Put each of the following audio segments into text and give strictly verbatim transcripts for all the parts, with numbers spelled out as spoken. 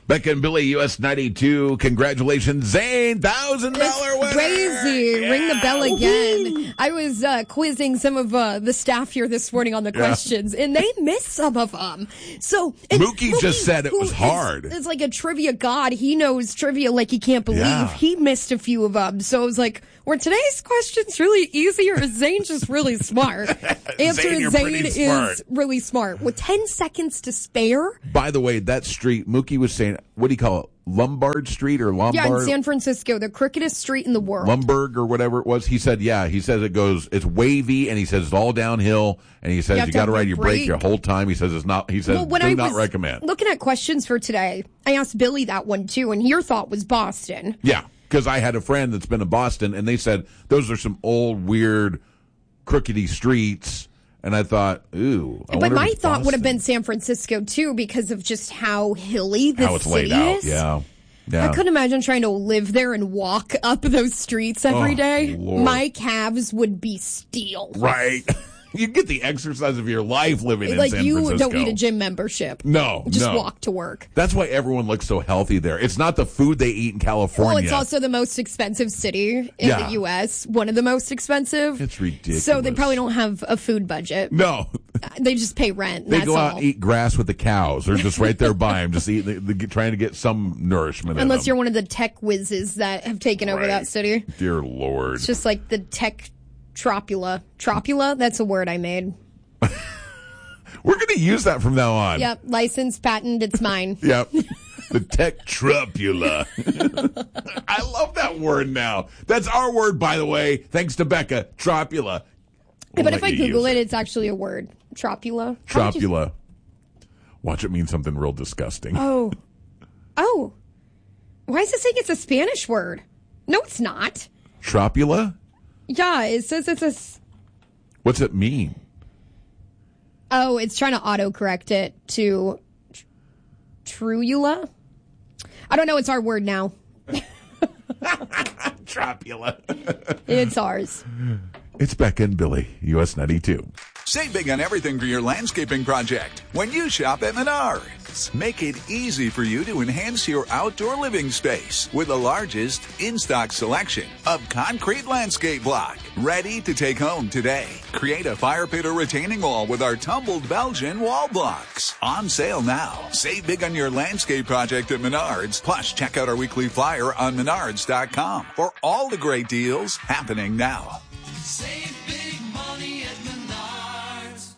Becca and Billy, U S ninety-two. Congratulations, Zane. one thousand dollars winner. Crazy. Yeah. Ring the bell again. Woo-hoo. I was uh, quizzing some of uh, the staff here this morning on the Yeah. questions, and they missed some of them. So and Mookie just said it who was is- hard. It's like a trivia god. He knows trivia like he can't believe. Yeah. He missed a few of them. So I was like, were today's questions really easy, or is Zane just really smart? Answer Zane, is you're Zane pretty is smart. really smart. With ten seconds to spare. By the way, that street, Mookie was saying, what do you call it? Lombard Street or Lombard? Yeah, in San Francisco, the crookedest street in the world. Lumberg or whatever it was. He said, yeah, he says it goes, it's wavy, and he says it's all downhill, and he says You you, have to got to have ride a your brake brake. your whole time. He says it's not, he says, Well, when do I not was recommend. looking at questions for today, I asked Billy that one too, and your thought was Boston. Yeah, because I had a friend that's been in Boston, and they said those are some old, weird, crookedy streets. And I thought, ooh. I But wonder if my it's thought would have Boston. been San Francisco too, because of just how hilly the how it's city laid out. is. Yeah. Yeah. I couldn't imagine trying to live there and walk up those streets every Oh, day. Lord. My calves would be steel. Right. You get the exercise of your life living in Like San you Francisco. don't need a gym membership. No, Just no. walk to work. That's why everyone looks so healthy there. It's not the food they eat in California. Well, it's also the most expensive city in Yeah. the U S. One of the most expensive. It's ridiculous. So they probably don't have a food budget. No. They just pay rent. They that's go all. out and eat grass with the cows. They're just right there by them, just eat, the, the, trying to get some nourishment in Unless them. you're one of the tech whizzes that have taken over Right. that city. Dear Lord. It's just like the tech tropula. Tropula? That's a word I made. We're going to use that from now on. Yep. Licensed, patent, it's mine. Yep. The tech tropula. I love that word now. That's our word, by the way. Thanks to Becca. Tropula. We'll But let if I you Google use it, it's actually a word. Tropula. How would you- Tropula. Watch it mean something real disgusting. Oh. Oh. Why is it saying it's a Spanish word? No, it's not. Tropula? Yeah, it says it's a... s- What's it mean? Oh, it's trying to autocorrect it to tr- trulula. I don't know. It's our word now. Tropula. It's ours. It's Becca and Billy, U S ninety-two. Save big on everything for your landscaping project when you shop at Menards. Make it easy for you to enhance your outdoor living space with the largest in-stock selection of concrete landscape block. Ready to take home today. Create a fire pit or retaining wall with our tumbled Belgian wall blocks. On sale now. Save big on your landscape project at Menards. Plus, check out our weekly flyer on menards dot com for all the great deals happening now. Save big money at Menards.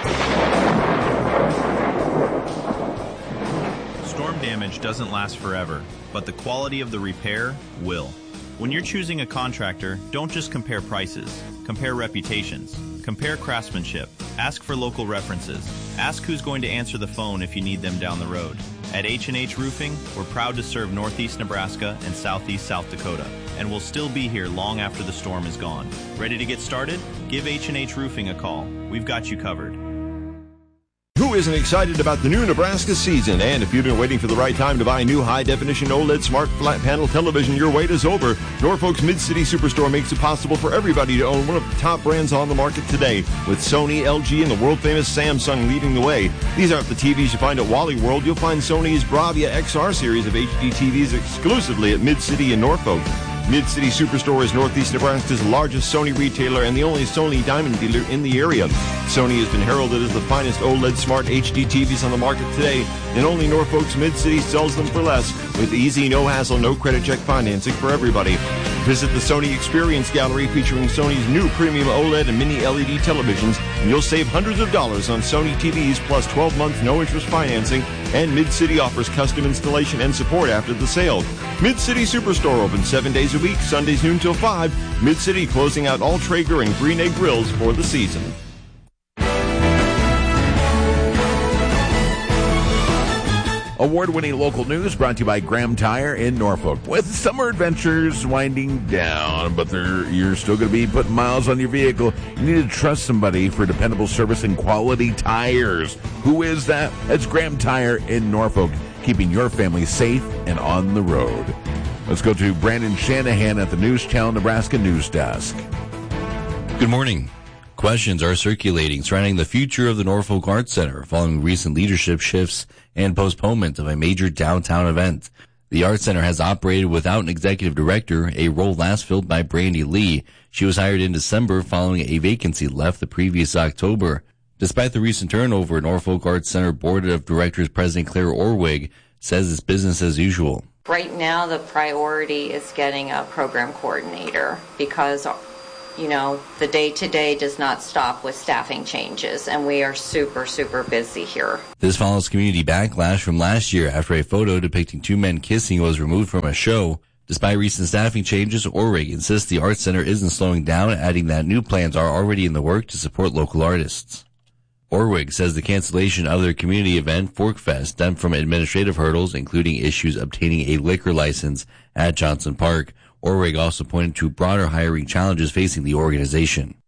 Storm damage doesn't last forever, but the quality of the repair will. When you're choosing a contractor, don't just compare prices. Compare reputations. Compare craftsmanship. Ask for local references. Ask who's going to answer the phone if you need them down the road. At H and H Roofing, we're proud to serve Northeast Nebraska and Southeast South Dakota, and we'll still be here long after the storm is gone. Ready to get started? Give H and H Roofing a call. We've got you covered. Who isn't excited about the new Nebraska season? And if you've been waiting for the right time to buy a new high-definition OLED smart flat panel television, your wait is over. Norfolk's Mid-City Superstore makes it possible for everybody to own one of the top brands on the market today, with Sony, L G, and the world-famous Samsung leading the way. These aren't the T Vs you find at Wally World. You'll find Sony's Bravia X R series of H D T Vs exclusively at Mid-City in Norfolk. Mid-City Superstore is Northeast Nebraska's largest Sony retailer and the only Sony diamond dealer in the area. Sony has been heralded as the finest OLED smart H D T Vs on the market today, and only Norfolk's Mid-City sells them for less, with easy, no-hassle, no-credit check financing for everybody. Visit the Sony Experience Gallery featuring Sony's new premium OLED and mini L E D televisions, and you'll save hundreds of dollars on Sony T Vs plus twelve month no-interest financing, and Mid-City offers custom installation and support after the sale. Mid-City Superstore open seven days a week, Sundays noon till five. Mid-City closing out all Traeger and Green Egg grills for the season. Award-winning local news brought to you by Graham Tire in Norfolk. With summer adventures winding down, but you're still going to be putting miles on your vehicle, you need to trust somebody for dependable service and quality tires. Who is that? That's Graham Tire in Norfolk, keeping your family safe and on the road. Let's go to Brandon Shanahan at the News Channel Nebraska News Desk. Good morning. Questions are circulating surrounding the future of the Norfolk Arts Center following recent leadership shifts and postponement of a major downtown event. The Arts Center has operated without an executive director, a role last filled by Brandy Lee. She was hired in December following a vacancy left the previous October. Despite the recent turnover, Norfolk Arts Center Board of Directors President Claire Orwig says it's business as usual. Right now, the priority is getting a program coordinator because, you know, the day-to-day does not stop with staffing changes, and we are super, super busy here. This follows community backlash from last year after a photo depicting two men kissing was removed from a show. Despite recent staffing changes, Orwig insists the Arts Center isn't slowing down, adding that new plans are already in the work to support local artists. Orwig says the cancellation of their community event, Forkfest, stemmed from administrative hurdles, including issues obtaining a liquor license at Johnson Park. Orwig also pointed to broader hiring challenges facing the organization.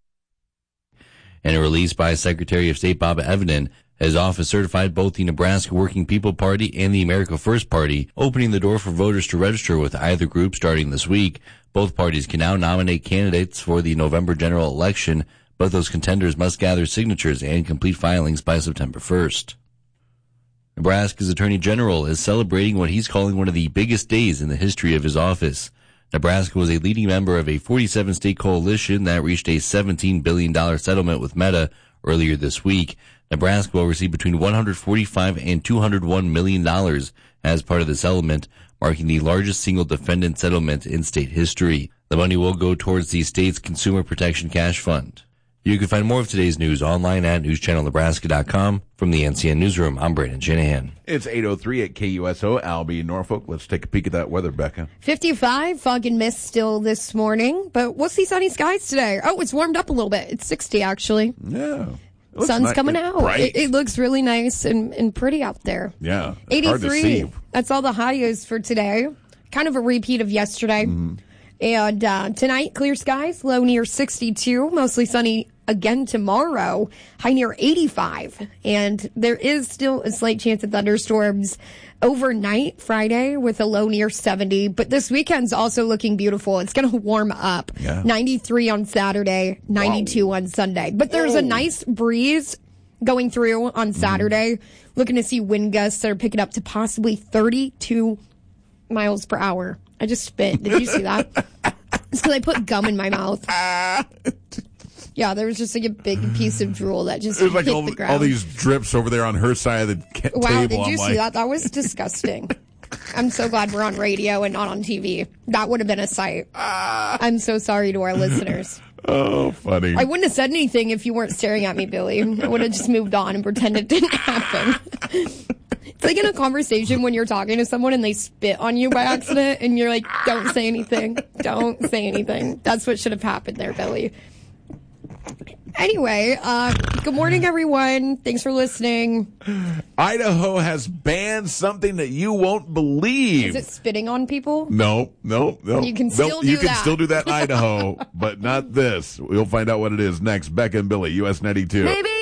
In a release by Secretary of State Bob Evenden, his office certified both the Nebraska Working People Party and the America First Party, opening the door for voters to register with either group starting this week. Both parties can now nominate candidates for the November general election, but those contenders must gather signatures and complete filings by September first. Nebraska's Attorney General is celebrating what he's calling one of the biggest days in the history of his office. Nebraska was a leading member of a forty-seven state coalition that reached a seventeen billion dollars settlement with Meta earlier this week. Nebraska will receive between one hundred forty-five and two hundred one million dollars as part of the settlement, marking the largest single defendant settlement in state history. The money will go towards the state's Consumer Protection Cash Fund. You can find more of today's news online at news channel nebraska dot com. From the N C N Newsroom, I'm Brandon Shanahan. It's eight oh three at K U S O, Albie, Norfolk. Let's take a peek at that weather, Becca. fifty-five, fog and mist still this morning, but we'll see sunny skies today. Oh, it's warmed up a little bit. It's sixty, actually. Yeah. Sun's ni- coming out. It, it looks really nice and, and pretty out there. Yeah. eighty-three. That's all the high is for today. Kind of a repeat of yesterday. Mm-hmm. And uh, tonight, clear skies, low near sixty-two, mostly sunny again tomorrow, high near eighty-five. And there is still a slight chance of thunderstorms overnight Friday with a low near seventy. But this weekend's also looking beautiful. It's going to warm up. Yeah. ninety-three on Saturday, ninety-two wow. on Sunday. But there's oh. a nice breeze going through on Saturday. Mm. Looking to see wind gusts that are picking up to possibly thirty-two miles per hour. I just spit. Did you see that? It's because I put gum in my mouth. Yeah, there was just like a big piece of drool that just hit like the all, ground. all these drips over there on her side of the ca- wow, table. did you I'm see like... that? That was disgusting. I'm so glad we're on radio and not on T V. That would have been a sight. I'm so sorry to our listeners. Oh, funny. I wouldn't have said anything if you weren't staring at me, Billy. I would have just moved on and pretended it didn't happen. It's like in a conversation when you're talking to someone and they spit on you by accident and you're like, don't say anything. Don't say anything. That's what should have happened there, Billy. Anyway, uh, good morning, everyone. Thanks for listening. Idaho has banned something that you won't believe. Is it spitting on people? No, no, no. You can still no, do You can that. still do that in Idaho, but not this. We'll find out what it is next. Becca and Billy, U S ninety-two. Maybe